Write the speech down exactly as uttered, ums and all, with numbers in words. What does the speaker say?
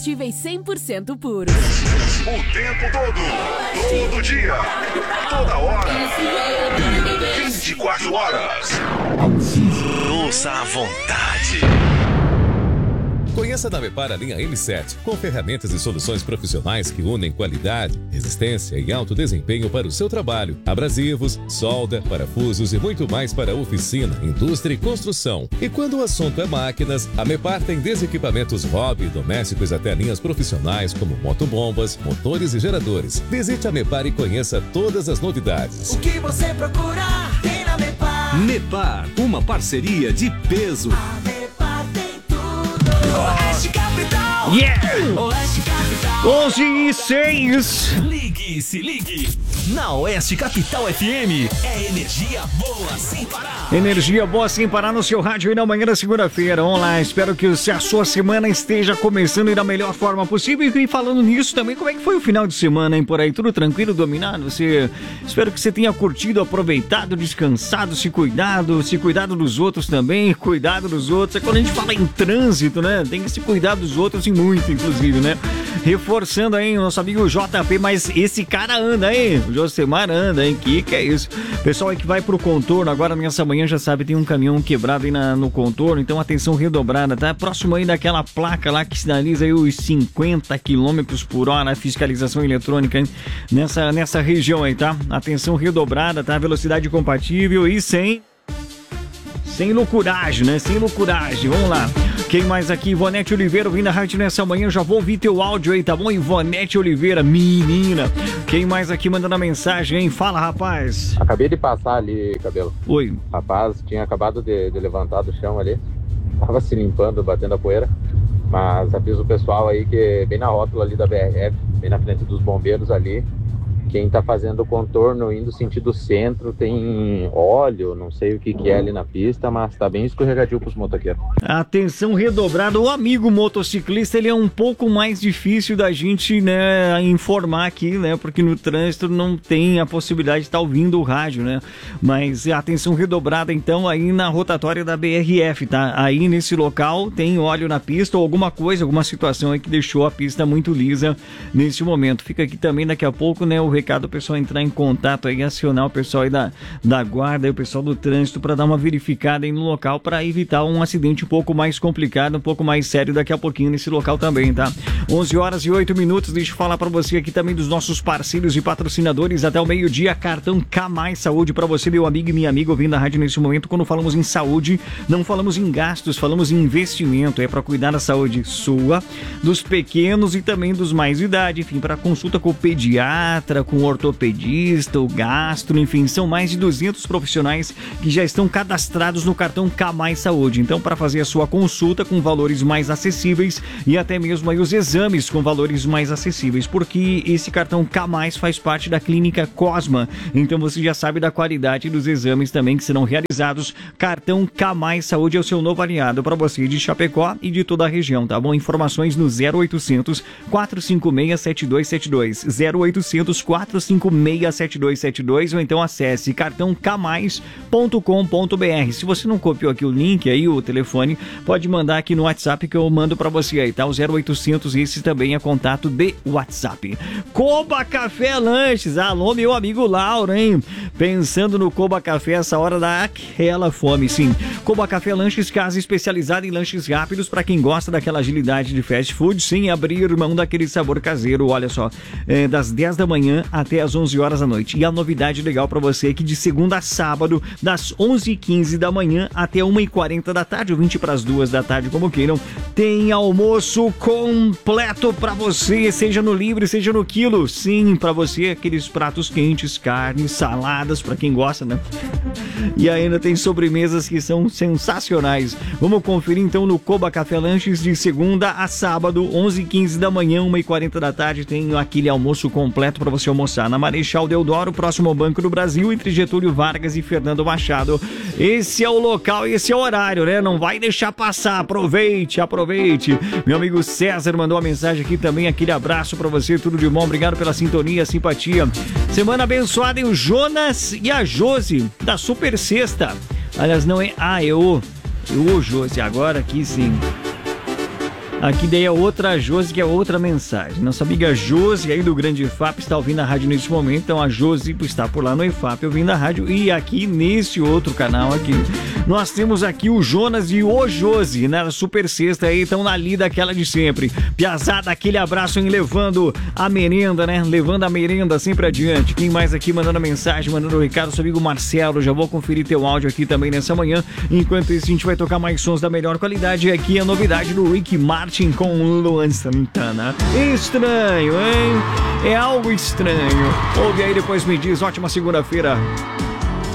Combustíveis cem por cento puros. O tempo todo, todo dia, toda hora, vinte e quatro horas. Ouça à vontade. Conheça na Mepar a linha M sete, com ferramentas e soluções profissionais que unem qualidade, resistência e alto desempenho para o seu trabalho. Abrasivos, solda, parafusos e muito mais para oficina, indústria e construção. E quando o assunto é máquinas, a Mepar tem desde equipamentos hobby e domésticos até linhas profissionais como motobombas, motores e geradores. Visite a Mepar e conheça todas as novidades. O que você procura tem na Mepar. Mepar, uma parceria de peso. A Mepar tem tudo. Oeste Capital. Yeah! Oeste Capital. onze e seis. Ligue, se ligue. Na Oeste Capital F M é energia boa sem parar. Energia boa sem parar no seu rádio e na manhã da segunda-feira. Vamos lá, espero que a sua semana esteja começando da melhor forma possível. E falando nisso também, como é que foi o final de semana, hein? Por aí, tudo tranquilo, dominado? Você... Espero que você tenha curtido, aproveitado, descansado, se cuidado, se cuidado dos outros também, cuidado dos outros. É quando a gente fala em trânsito, né? Tem que se cuidar dos outros e muito, inclusive, né? Reforçando aí o nosso amigo J P, mas esse cara anda, hein? O Josemar anda, hein? Que que é isso? Pessoal aí que vai pro contorno agora nessa manhã já sabe, tem um caminhão quebrado aí na, no contorno, então atenção redobrada, tá? Próximo aí daquela placa lá que sinaliza aí os cinquenta quilômetros por hora, a fiscalização eletrônica, hein? Nessa, nessa região aí, tá? Atenção redobrada, tá? Velocidade compatível e sem... Sem loucuragem, né? Sem loucuragem. Vamos lá. Quem mais aqui? Ivonete Oliveira ouvindo a rádio nessa manhã. Já vou ouvir teu áudio aí, tá bom? Ivonete Oliveira, menina. Quem mais aqui mandando a mensagem, hein? Fala, rapaz. Acabei de passar ali, Cabelo. Oi. Rapaz, tinha acabado de, de levantar do chão ali. Tava se limpando, batendo a poeira. Mas aviso o pessoal aí que bem na rótula ali da B R F, bem na frente dos bombeiros ali. Quem tá fazendo o contorno indo sentido centro tem óleo, não sei o que que é ali na pista, mas tá bem escorregadio pros motoqueiros. Atenção redobrada, o amigo motociclista, ele é um pouco mais difícil da gente, né, informar aqui, né, porque no trânsito não tem a possibilidade de estar ouvindo o rádio, né, mas atenção redobrada então aí na rotatória da B R F, tá, aí nesse local tem óleo na pista ou alguma coisa, alguma situação aí que deixou a pista muito lisa nesse momento. Fica aqui também daqui a pouco, né, o recado, o pessoal entrar em contato aí, acionar o pessoal aí da, da guarda, aí, o pessoal do trânsito para dar uma verificada aí no local para evitar um acidente um pouco mais complicado, um pouco mais sério daqui a pouquinho nesse local também, tá? onze horas e oito minutos, deixa eu falar para você aqui também dos nossos parceiros e patrocinadores até o meio-dia, cartão K Mais Saúde para você, meu amigo e minha amiga ouvindo a rádio nesse momento. Quando falamos em saúde, não falamos em gastos, falamos em investimento, é para cuidar da saúde sua, dos pequenos e também dos mais de idade, enfim, para consulta com o pediatra, com o ortopedista, o gastro, enfim, são mais de duzentos profissionais que já estão cadastrados no cartão K Mais Saúde. Então, para fazer a sua consulta com valores mais acessíveis e até mesmo aí os exames com valores mais acessíveis, porque esse cartão K Mais faz parte da clínica Cosma. Então, você já sabe da qualidade dos exames também que serão realizados. Cartão K Mais Saúde é o seu novo aliado para você de Chapecó e de toda a região, tá bom? Informações no zero oitocentos, quatrocentos e cinquenta e seis, sete dois sete dois, zero oitocentos, quatrocentos e cinquenta e seis, sete dois sete dois, ou então acesse cartão k mais ponto com ponto b r. Se você não copiou aqui o link aí, o telefone, pode mandar aqui no WhatsApp que eu mando pra você aí, tá? O zero oitocentos, esse também é contato de WhatsApp. Coba Café Lanches, alô meu amigo Lauro, hein? Pensando no Coba Café, essa hora dá aquela fome, sim. Coba Café Lanches, casa especializada em lanches rápidos pra quem gosta daquela agilidade de fast food, sem abrir mão daquele sabor caseiro, olha só, é, das dez da manhã até as onze horas da noite. E a novidade legal pra você é que de segunda a sábado, das onze e quinze da manhã até uma e quarenta da tarde, ou vinte para as duas da tarde, como queiram, tem almoço completo pra você, seja no livre, seja no quilo. Sim, pra você, aqueles pratos quentes, carnes, saladas, pra quem gosta, né? E ainda tem sobremesas que são sensacionais. Vamos conferir então no Coba Café Lanches de segunda a sábado, onze e quinze da manhã, uma e quarenta da tarde, tem aquele almoço completo pra você almoçar na Marechal Deodoro, próximo ao Banco do Brasil, entre Getúlio Vargas e Fernando Machado. Esse é o local e esse é o horário, né? Não vai deixar passar, aproveite, aproveite. Meu amigo César mandou uma mensagem aqui também, aquele abraço pra você, tudo de bom, obrigado pela sintonia, simpatia. Semana abençoada e o Jonas e a Josi, da Super Sexta. Aliás, não é, ah, é o, é o Josi, agora aqui sim. Aqui daí é outra Josi, que é outra mensagem. Nossa amiga Josi aí do Grande I F A P está ouvindo a rádio nesse momento. Então a Josi está por lá no I F A P ouvindo a rádio. E aqui nesse outro canal aqui, nós temos aqui o Jonas e o Josi, né? Super Sexta aí, estão na lida aquela de sempre. Piazada, aquele abraço em levando a merenda, né? Levando a merenda sempre adiante. Quem mais aqui mandando a mensagem, mandando o recado, seu amigo Marcelo. Já vou conferir teu áudio aqui também nessa manhã. Enquanto isso, a gente vai tocar mais sons da melhor qualidade. E aqui a novidade do Ricky Martin com Luan Santana. Estranho, hein? É algo estranho. Ouve aí, depois me diz. Ótima segunda-feira.